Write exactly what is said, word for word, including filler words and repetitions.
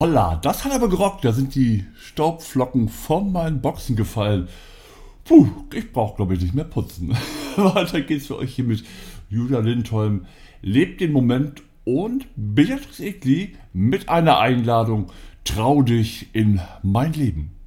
Holla, das hat aber gerockt. Da sind die Staubflocken von meinen Boxen gefallen. Puh, ich brauche glaube ich nicht mehr putzen. Weiter geht's für euch hier mit Julia Lindholm. Lebt den Moment und Beatrice Egli mit einer Einladung. Trau dich in mein Leben.